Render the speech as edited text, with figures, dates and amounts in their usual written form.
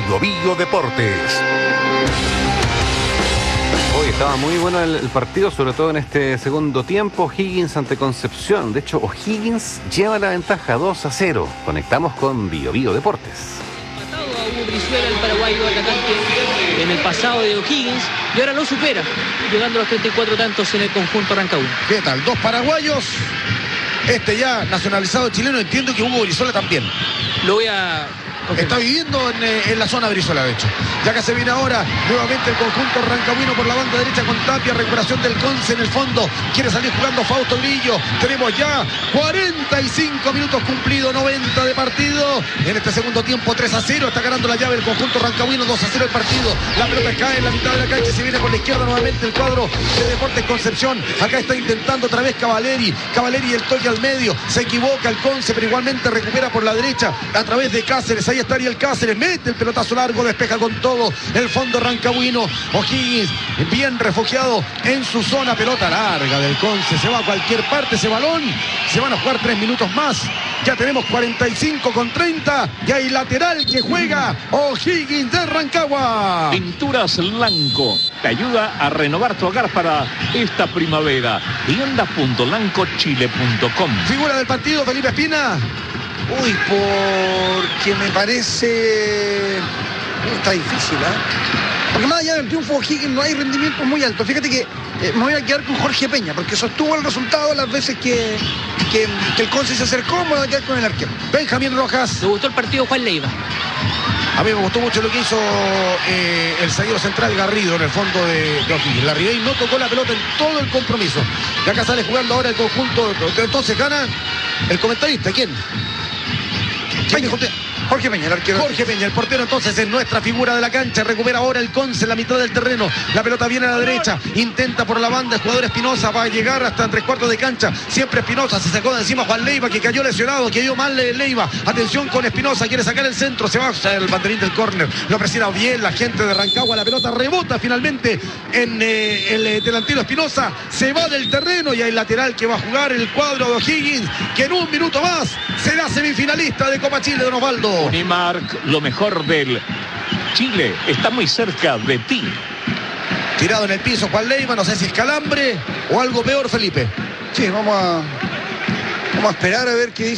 Bio Deportes. Hoy estaba muy bueno el partido, sobre todo en este segundo tiempo. O'Higgins ante Concepción. De hecho, O'Higgins lleva la ventaja 2-0. Conectamos con Bio Deportes. Matado a Hugo Brizuela, el paraguayo atacante en el pasado de O'Higgins, y ahora lo supera, llegando a los 34 tantos en el conjunto rancagüino. ¿Qué tal? Dos paraguayos. Este ya nacionalizado chileno, entiendo que Hugo Brizuela también. Lo voy a... Está viviendo en la zona Brizuela, de hecho. Ya que se viene ahora nuevamente el conjunto rancagüino por la banda derecha con Tapia, recuperación del Conce en el fondo. Quiere salir jugando Fausto Grillo. Tenemos ya 45 minutos cumplidos, 90 de partido. En este segundo tiempo 3-0, está ganando la llave el conjunto rancagüino, 2-0 el partido. La pelota cae en la mitad de la cancha y se viene por la izquierda nuevamente el cuadro de Deportes Concepción. Acá está intentando otra vez Cavaleri y el toque al medio. Se equivoca el Conce, pero igualmente recupera por la derecha a través de Cáceres. Ahí está Ariel Cáceres, mete el pelotazo largo, despeja con todo el fondo rancagüino. O'Higgins bien refugiado en su zona, pelota larga del Conce, se va a cualquier parte ese balón. Se van a jugar 3 minutos más. Ya tenemos 45-30 y hay lateral que juega O'Higgins de Rancagua. Pinturas Lanco te ayuda a renovar tu hogar para esta primavera. Tienda.lancochile.com. Figura del partido, Felipe Espina. Uy, porque me parece... Está difícil, ¿eh? Porque más allá del triunfo de O'Higgins no hay rendimientos muy altos. Fíjate que me voy a quedar con Jorge Peña, porque sostuvo el resultado las veces que el Conce se acercó. Me voy a quedar con el arquero. Benjamín Rojas. Me gustó el partido Juan Leiva. A mí me gustó mucho lo que hizo el zaguero central Garrido en el fondo de O'Higgins. La Ribey no tocó la pelota en todo el compromiso. Y acá sale jugando ahora el conjunto. Entonces gana el comentarista. ¿Quién? Jorge Peña, el arquero. Jorge Peña, el portero, entonces es nuestra figura de la cancha. Recupera ahora el Conce en la mitad del terreno. La pelota viene a la derecha. Intenta por la banda el jugador Espinosa. Va a llegar hasta 3/4 de cancha. Siempre Espinosa. Se sacó de encima Juan Leiva, que cayó lesionado, que dio mal Leiva. Atención con Espinosa. Quiere sacar el centro. Se va a usar el banderín del córner. Lo presiona bien la gente de Rancagua. La pelota rebota finalmente en el delantero Espinosa. Se va del terreno y hay lateral que va a jugar el cuadro de O'Higgins, que en un minuto más será semifinalista de Copa Chile, don Osvaldo. Unimark, lo mejor del Chile está muy cerca de ti. Tirado en el piso Juan Leiva, no sé si es calambre o algo peor, Felipe. Sí, vamos a esperar a ver qué dice